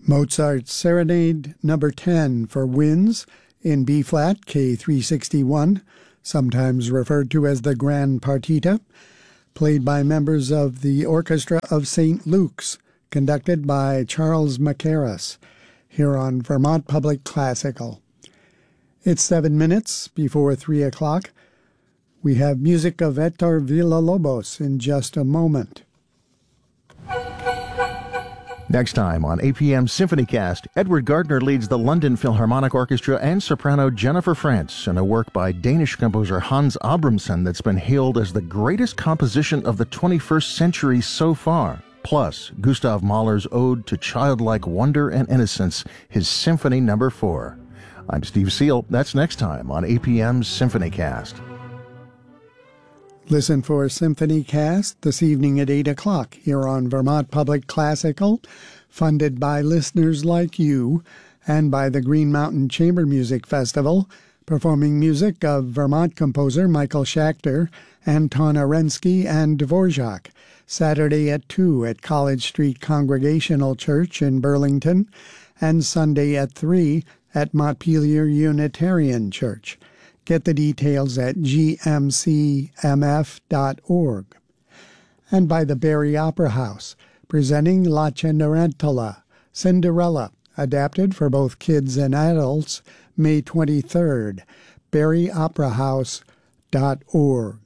Mozart's Serenade No. 10 for winds in B-flat, K361, sometimes referred to as the Grand Partita, played by members of the Orchestra of St. Luke's, conducted by Charles Mackerras, here on Vermont Public Classical. It's 7 minutes before 3 o'clock. We have music of Hector Villalobos in just a moment. Next time on APM SymphonyCast, Edward Gardner leads the London Philharmonic Orchestra and soprano Jennifer Frantz in a work by Danish composer Hans Abramson that's been hailed as the greatest composition of the 21st century so far. Plus, Gustav Mahler's ode to childlike wonder and innocence, his Symphony No. 4. I'm Steve Seal. That's next time on APM's SymphonyCast. Listen for SymphonyCast this evening at 8 o'clock here on Vermont Public Classical, funded by listeners like you and by the Green Mountain Chamber Music Festival, performing music of Vermont composer Michael Schachter, Anton Arensky, and Dvorak, Saturday at 2 at College Street Congregational Church in Burlington, and Sunday at 3 at Montpelier Unitarian Church. Get the details at gmcmf.org. And by the Barrie Opera House, presenting La Cenerentola, Cinderella, adapted for both kids and adults, May 23rd, barrieoperahouse.org.